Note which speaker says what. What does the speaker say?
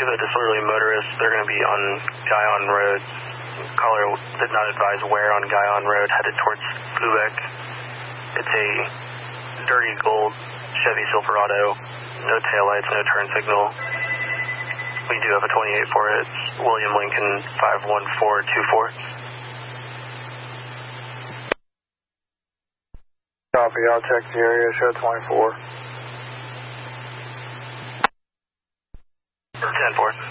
Speaker 1: believe a disorderly motorist. They're going to be on Guyon Road. Caller did not advise where on Guyon Road, headed towards Lubeck. It's a dirty gold Chevy Silverado. No taillights, no turn signal. We do have a 28 for it. It's William Lincoln 51424.
Speaker 2: Copy, I'll check the area, show 24.
Speaker 1: 10-4.